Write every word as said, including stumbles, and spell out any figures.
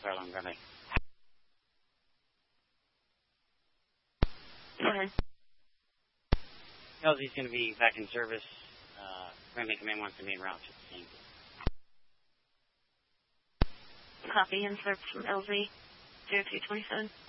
fire alarm, Grande. Go ahead. L Z's going to be back in service. Uh, Grande Command wants the main route to the same. Copy, insert from L Z zero two two seven.